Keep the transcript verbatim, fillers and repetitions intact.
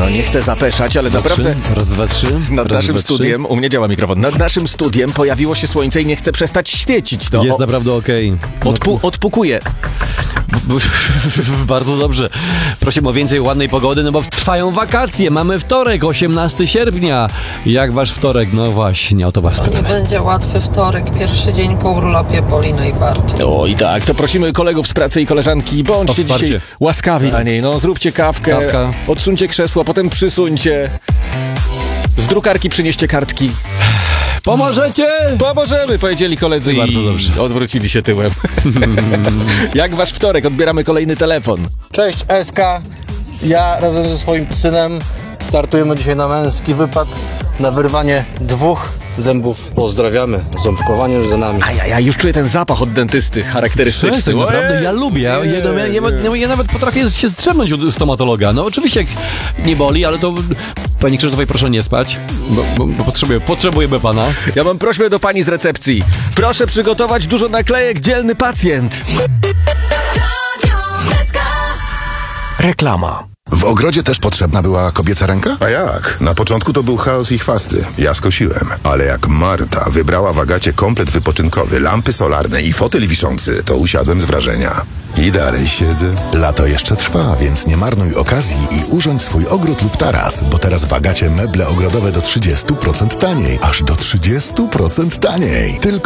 No nie chcę zapeszać, ale Dwa, naprawdę trzy. Raz, dwa, trzy. nad Raz, naszym dwa, trzy. studiem, u mnie działa mikrofon, nad naszym studiem pojawiło się słońce i nie chce przestać świecić. To Jest o- naprawdę okej. No, odpu- odpukuje. bardzo dobrze. Prosimy o więcej ładnej pogody, no bo trwają wakacje. Mamy wtorek, osiemnastego sierpnia. Jak wasz wtorek? No właśnie, o to was Nie pytamy. będzie łatwy wtorek, pierwszy dzień po urlopie boli najbardziej. O i tak, to prosimy kolegów z pracy i koleżanki, bądźcie O wsparcie. dzisiaj łaskawi dla niej. No zróbcie kawkę, Kawka. odsuńcie krzesła, potem przysuńcie. Z drukarki przynieście kartki. Pomożecie? Pomożemy, powiedzieli koledzy Bardzo i dobrze. odwrócili się tyłem. Jak wasz wtorek? Odbieramy kolejny telefon. Cześć S K, ja razem ze swoim synem startujemy dzisiaj na męski wypad na wyrwanie dwóch zębów. Pozdrawiamy, ząbkowanie już za nami. A ja, ja już czuję ten zapach od dentysty charakterystyczny. Przestań, naprawdę, ja lubię. Ja, ja, ja, ja, ja, ja nawet potrafię się strzemnąć u stomatologa. No oczywiście jak nie boli, ale to pani Krzysztofej proszę nie spać, bo, bo, bo potrzebuję, potrzebujemy pana. Ja mam prośbę do pani z recepcji. Proszę przygotować dużo naklejek dzielny pacjent. Reklama. W ogrodzie też potrzebna była kobieca ręka? A jak? Na początku to był chaos i chwasty. Ja skosiłem. Ale jak Marta wybrała w Agacie komplet wypoczynkowy, lampy solarne i fotel wiszący, to usiadłem z wrażenia. I dalej siedzę. Lato jeszcze trwa, więc nie marnuj okazji i urządź swój ogród lub taras, bo teraz w Agacie meble ogrodowe do trzydziestu procent taniej. Aż do trzydziestu procent taniej. Tylko